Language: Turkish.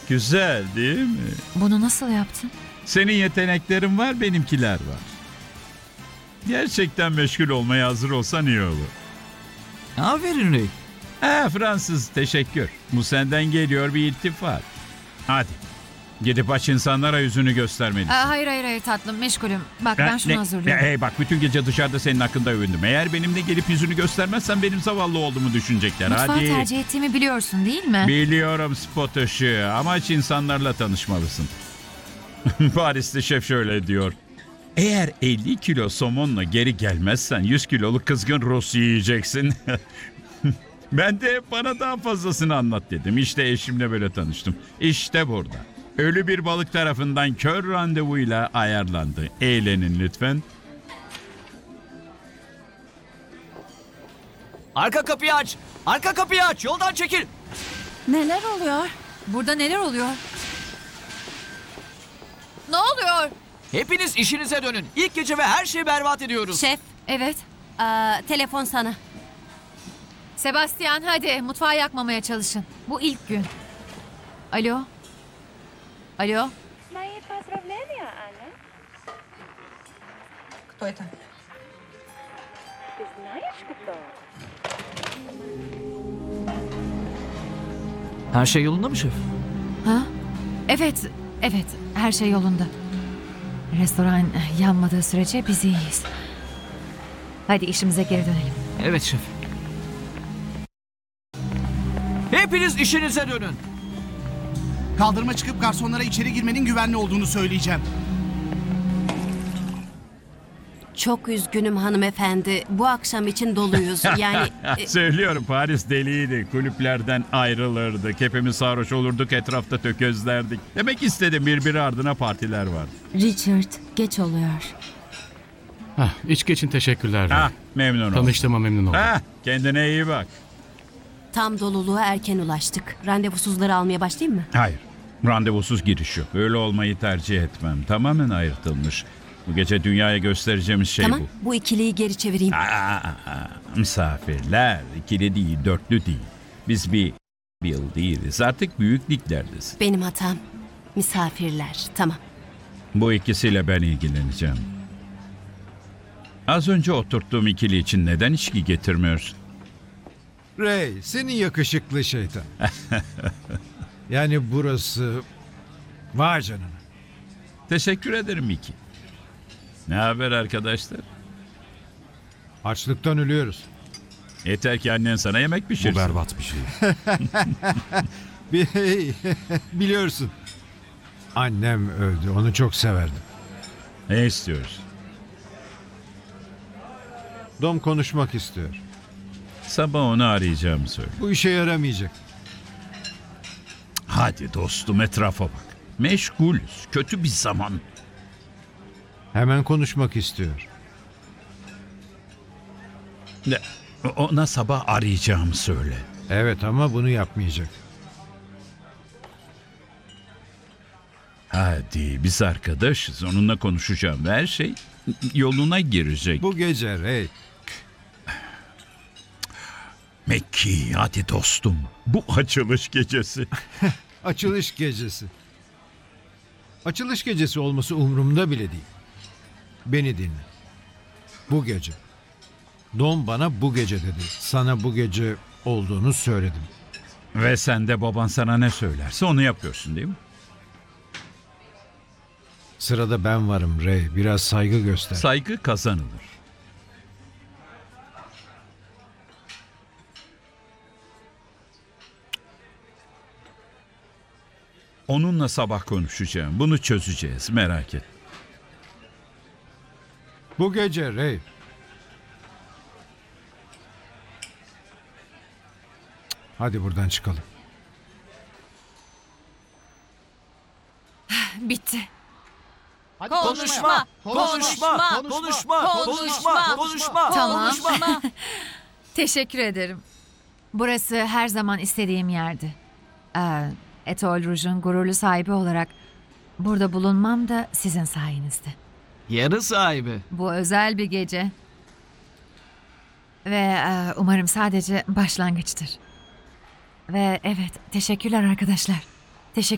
Güzel değil mi? Bunu nasıl yaptın? Senin yeteneklerin var, benimkiler var. Gerçekten meşgul olmaya hazır olsan iyi olur. Aferin Ray. Fransız, teşekkür. Bu senden geliyor bir iltifat. Hadi. Gidip aç insanlara yüzünü göstermelisin. Hayır tatlım, meşgulüm. Bak ben şunu hazırlıyorum. Hey bak, bütün gece dışarıda senin hakkında övündüm. Eğer benimle gelip yüzünü göstermezsen benim zavallı olduğumu düşünecekler. Mutfağı Hadi. tercih ettiğimi biliyorsun değil mi? Biliyorum spot ışığı. Amaç insanlarla tanışmalısın. Paris'te şef şöyle diyor. Eğer 50 kilo somonla geri gelmezsen 100 kiloluk kızgın Rus yiyeceksin. Ben de bana daha fazlasını anlat dedim. İşte eşimle böyle tanıştım. İşte burada. Ölü bir balık tarafından kör randevuyla ayarlandı. Eğlenin lütfen. Arka kapıyı aç. Arka kapıyı aç. Yoldan çekil. Neler oluyor? Burada neler oluyor? Ne oluyor? Hepiniz işinize dönün. İlk gece ve her şeyi berbat ediyoruz. Şef, Evet. telefon sana. Sebastian hadi mutfağı yakmamaya çalışın. Bu ilk gün. Alo? Alo? Мои поздравления, Анна. Кто это? Ты знаешь, кто? Her şey yolunda mı şef? Ha? Evet, her şey yolunda. Restoran yanmadığı sürece biz iyiyiz. Hadi işimize geri dönelim. Evet şef. Hepiniz işinize dönün. Kaldırıma çıkıp garsonlara içeri girmenin güvenli olduğunu söyleyeceğim. Çok üzgünüm hanımefendi. Bu akşam için doluyuz. Yani Söylüyorum, Paris deliydi. Kulüplerden ayrılırdık. Hepimiz sarhoş olurduk, etrafta tökezlerdik. Demek istedim, birbiri ardına partiler var. Richard geç oluyor. İçki için teşekkürler. Memnun oldum. Tanıştığıma memnun oldum. Kendine iyi bak. Tam doluluğa erken ulaştık. Randevusuzları almaya başlayayım mı? Hayır, randevusuz giriş yok. Öyle olmayı tercih etmem. Tamamen ayrıtılmış. Bu gece dünyaya göstereceğimiz şey Tamam, bu. bu ikiliyi geri çevireyim. Misafirler, ikili değil, dörtlü değil. Biz bir yıl değiliz. Artık büyük liglerdesin. Benim hatam. Misafirler. Tamam. Bu ikisiyle ben ilgileneceğim. Az önce oturttuğum ikili için neden içki getirmiyorsun? Ray, senin yakışıklı şeytan. Yani burası... Vay canına. Teşekkür ederim Miki. Ne haber arkadaşlar? Açlıktan ölüyoruz. Yeter ki annen sana yemek pişirsin. Bu berbat bir şey. Biliyorsun. Annem öldü. Onu çok severdim. Ne istiyoruz? Dom konuşmak istiyor. Sabah onu arayacağım söyle. Bu işe yaramayacak. Hadi dostum, etrafa bak. Meşgulüz. Kötü bir zaman. Hemen konuşmak istiyor. Ona sabah arayacağım söyle. Evet ama bunu yapmayacak. Hadi, biz arkadaşız. Onunla konuşacağım. Her şey yoluna girecek. Bu gece Ray. Mekki, hadi dostum. Bu açılış gecesi. Açılış gecesi. Açılış gecesi olması umurumda bile değil. Beni dinle. Bu gece. Dom bana bu gece dedi. Sana bu gece olduğunu söyledim. Ve sen de baban sana ne söylerse onu yapıyorsun değil mi? Sırada ben varım Ray. Biraz saygı göster. Saygı kazanılır. Onunla sabah konuşacağım. Bunu çözeceğiz, merak et. Bu gece Ray. Hadi buradan çıkalım. Bitti. Konuşma. Tamam. Teşekkür ederim. Burası her zaman istediğim yerdi. Etoile Rouge'un gururlu sahibi olarak burada bulunmam da sizin sayenizde. Yarı sahibi. Bu özel bir gece. Ve umarım sadece başlangıçtır. Ve evet, teşekkürler arkadaşlar.